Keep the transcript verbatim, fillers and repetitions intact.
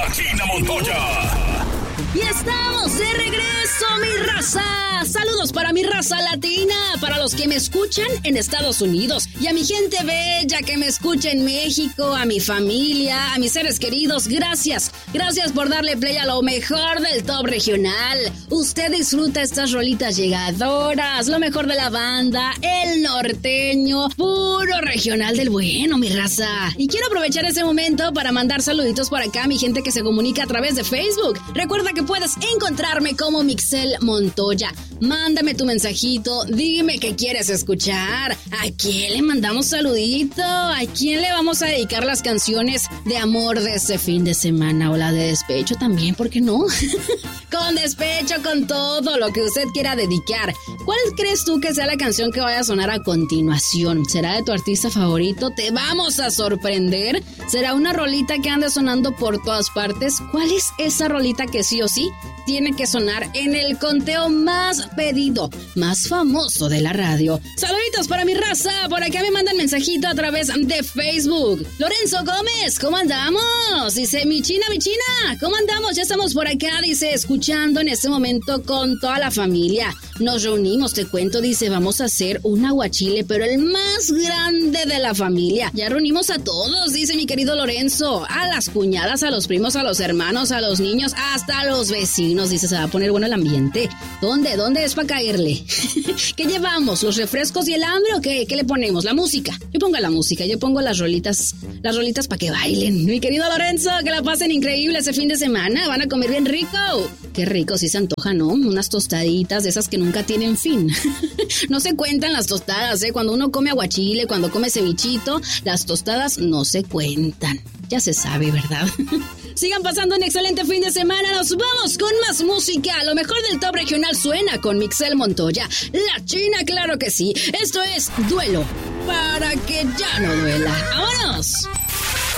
La China Montoya. Y estamos de regreso, mi raza. Saludos para mi raza latina, para los que me escuchan en Estados Unidos y a mi gente bella que me escucha en México, a mi familia, a mis seres queridos. Gracias, gracias por darle play a lo mejor del top regional. Usted disfruta estas rolitas llegadoras, lo mejor de la banda, el norteño, puro regional del bueno, mi raza. Y quiero aprovechar ese momento para mandar saluditos por acá a mi gente que se comunica a través de Facebook. Recuerda que puedes encontrarme como Mixel Montoya. Mándame tu mensajito, dime qué quieres escuchar. ¿A quién le mandamos saludito? ¿A quién le vamos a dedicar las canciones de amor de este fin de semana? O la de despecho también, ¿por qué no? Con despecho, con todo lo que usted quiera dedicar. ¿Cuál crees tú que sea la canción que vaya a sonar a continuación? ¿Será de tu artista favorito? ¿Te vamos a sorprender? ¿Será una rolita que ande sonando por todas partes? ¿Cuál es esa rolita que sí o sí tiene que sonar en el conteo más pedido, más famoso de la radio? Saluditos para mi raza, por acá me mandan mensajito a través de Facebook. Lorenzo Gómez, ¿cómo andamos? Dice, mi china, mi china, ¿cómo andamos? Ya estamos por acá, dice, escuchando en este momento con toda la familia. Nos reunimos, te cuento, dice, vamos a hacer un aguachile, pero el más grande de la familia. Ya reunimos a todos, dice mi querido Lorenzo, a las cuñadas, a los primos, a los hermanos, a los niños, hasta a los vecinos. Dice, se va a poner bueno el ambiente. ¿Dónde? ¿Dónde es para caerle? ¿Qué llevamos? ¿Los refrescos y el hambre o qué? ¿Qué le ponemos? La música. Yo pongo la música, yo pongo las rolitas, las rolitas para que bailen. Mi querido Lorenzo, que la pasen increíble ese fin de semana. Van a comer bien rico. Qué rico, sí se antoja, ¿no? Unas tostaditas de esas que nunca tienen fin. No se cuentan las tostadas, ¿eh? Cuando uno come aguachile, cuando come cevichito, las tostadas no se cuentan. Ya se sabe, ¿verdad? Sigan pasando un excelente fin de semana. Nos vamos con más música. Lo mejor del top regional suena con Mixel Montoya. La China, claro que sí. Esto es Duelo para que ya no duela. ¡Vámonos!